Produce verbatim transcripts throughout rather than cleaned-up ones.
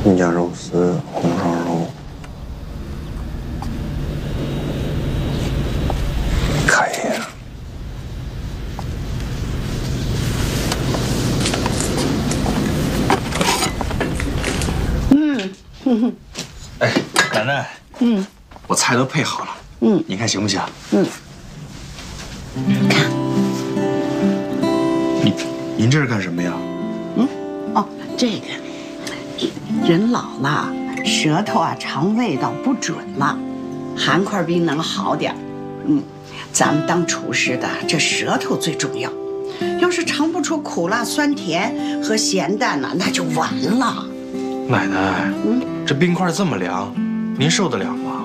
你家肉丝、红烧肉，可以。 嗯，哼哼。 哎，奶奶。嗯。我菜都配好了。嗯。您看行不行？ 嗯。看。 您您这是干什么呀？ 嗯。哦，这个。 人老了，舌头啊尝味道不准了，含块冰能好点。嗯，咱们当厨师的，这舌头最重要。要是尝不出苦辣酸甜和咸淡呢，那就完了。 奶奶，嗯，这冰块这么凉，您受得了吗？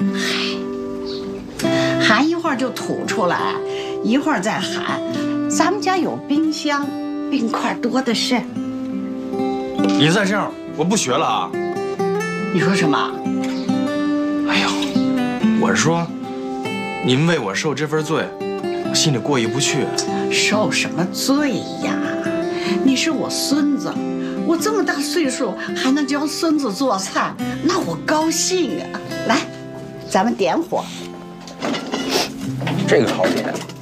嗨，含一会儿就吐出来，一会儿再含。咱们家有冰箱，冰块多的是。 你再这样。 我不学了啊！ 你说什么？ 哎呦，我是说，您为我受这份罪，我心里过意不去。 受什么罪呀？你是我孙子，我这么大岁数还能教孙子做菜，那我高兴啊！来，咱们点火。 这个好点。